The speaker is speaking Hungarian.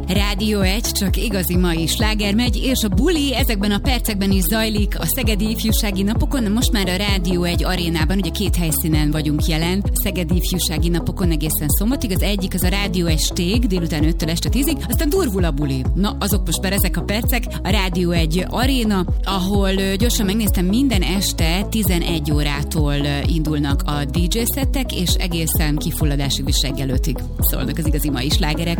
Rádió 1, csak igazi mai sláger megy, és a buli ezekben a percekben is zajlik a Szegedi Ifjúsági Napokon. Most már a Rádió 1 arénában, ugye 2 helyszínen vagyunk jelen, Szegedi Ifjúsági Napokon egészen szombatig. Az egyik az a Rádió 1 stég, délután 5-től este 10-ig, aztán durvul a buli. Na, azok most már ezek a percek, a Rádió 1 aréna, ahol gyorsan megnéztem, minden este 11 órától indulnak a DJ szettek, és egészen kifulladásig is reggelőtig szólnak az igazi mai slágerek.